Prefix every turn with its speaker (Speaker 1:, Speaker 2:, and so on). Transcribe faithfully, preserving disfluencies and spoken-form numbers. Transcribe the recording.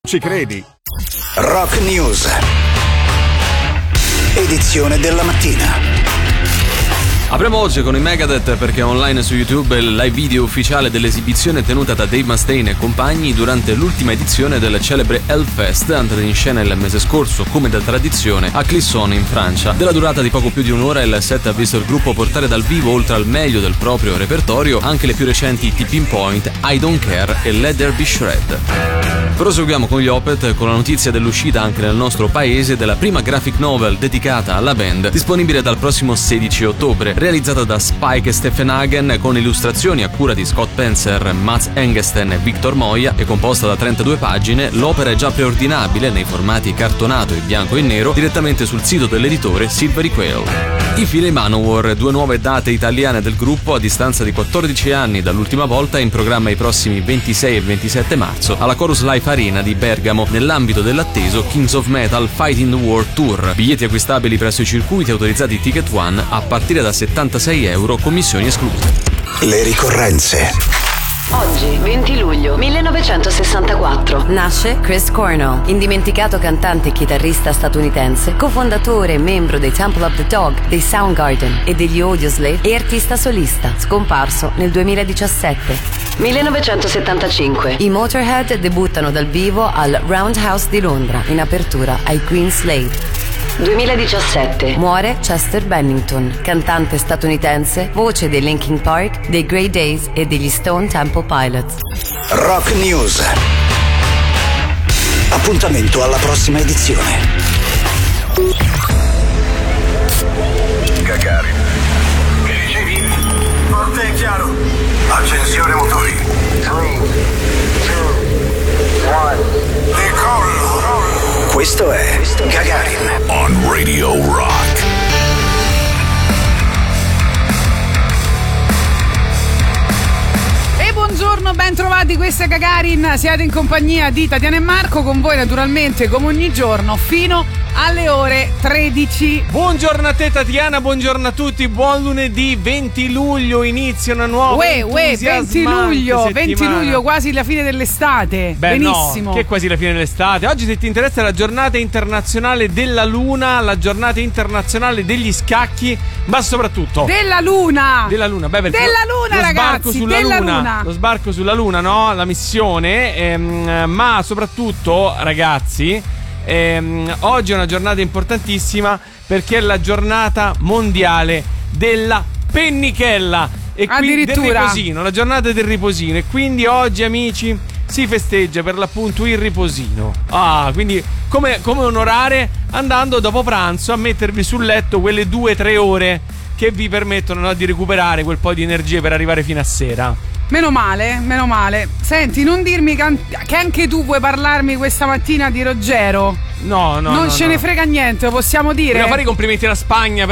Speaker 1: Ci credi?
Speaker 2: Rock News. Edizione della mattina.
Speaker 3: Apriamo oggi con i Megadeth perché online su YouTube il live video ufficiale dell'esibizione tenuta da Dave Mustaine e compagni durante l'ultima edizione del celebre Hellfest, andata in scena il mese scorso come da tradizione a Clisson in Francia. Della durata di poco più di un'ora il set ha visto il gruppo portare dal vivo, oltre al meglio del proprio repertorio, anche le più recenti Tipping Point, I Don't Care e Let There Be Shred. Proseguiamo con gli Opeth con la notizia dell'uscita anche nel nostro paese della prima graphic novel dedicata alla band, disponibile dal prossimo sedici ottobre. Realizzata da Spike e Stephen Hagen con illustrazioni a cura di Scott Spencer, Mats Engesten e Victor Moya e composta da trentadue pagine, l'opera è già preordinabile nei formati cartonato e bianco e nero direttamente sul sito dell'editore Silvery Quail. I Philly Manowar, due nuove date italiane del gruppo a distanza di quattordici anni dall'ultima volta, in programma i prossimi ventisei e ventisette marzo alla Chorus Life Arena di Bergamo nell'ambito dell'atteso Kings of Metal Fighting the World Tour. Biglietti acquistabili presso i circuiti autorizzati Ticket One a partire da settantasei euro, commissioni escluse.
Speaker 2: Le ricorrenze.
Speaker 4: Oggi, venti luglio millenovecentosessantaquattro, nasce Chris Cornell, indimenticato cantante e chitarrista statunitense, cofondatore e membro dei Temple of the Dog, dei Soundgarden e degli Audioslave e artista solista, scomparso nel duemiladiciassette. millenovecentosettantacinque, i Motorhead debuttano dal vivo al Roundhouse di Londra in apertura ai Queen Slade. duemiladiciassette, muore Chester Bennington, cantante statunitense, voce dei Linkin Park, dei Grey Days e degli Stone Temple Pilots.
Speaker 2: Rock News. Appuntamento alla prossima edizione.
Speaker 5: Gagarin. Che dicevi? Forte e chiaro. Accensione motori. tre, due, uno. Decollo.
Speaker 2: Questo è Gagarin
Speaker 5: On Radio Rock.
Speaker 6: E buongiorno, ben trovati, questa è Gagarin. Siete in compagnia di Tatiana e Marco, con voi naturalmente come ogni giorno fino alle ore tredici.
Speaker 7: Buongiorno a te Tatiana, buongiorno a tutti, buon lunedì venti luglio, inizia una nuova
Speaker 6: Uè, uè, venti luglio,
Speaker 7: settimana.
Speaker 6: venti luglio, quasi la fine dell'estate.
Speaker 7: Beh,
Speaker 6: benissimo.
Speaker 7: No, che è quasi la fine dell'estate. Oggi, se ti interessa, è la giornata internazionale della luna, la giornata internazionale degli scacchi, ma soprattutto
Speaker 6: della luna.
Speaker 7: Della luna, beh, perché
Speaker 6: della luna,
Speaker 7: lo
Speaker 6: ragazzi,
Speaker 7: sbarco sulla
Speaker 6: della
Speaker 7: luna,
Speaker 6: luna.
Speaker 7: Lo sbarco sulla luna, no? La missione, ehm, ma soprattutto, ragazzi, ehm, oggi è una giornata importantissima perché è la giornata mondiale della pennichella e quindi del riposino, la giornata del riposino, e quindi oggi, amici, si festeggia per l'appunto il riposino. Ah, quindi come, come onorare andando dopo pranzo a mettervi sul letto quelle due o tre ore che vi permettono, no, di recuperare quel po' di energie per arrivare fino a sera.
Speaker 6: Meno male, meno male. Senti, non dirmi che, an- che anche tu vuoi parlarmi questa mattina di Ruggero.
Speaker 7: No, no,
Speaker 6: Non
Speaker 7: no,
Speaker 6: ce
Speaker 7: no.
Speaker 6: ne frega niente, lo possiamo dire.
Speaker 7: Voglio fare i complimenti alla Spagna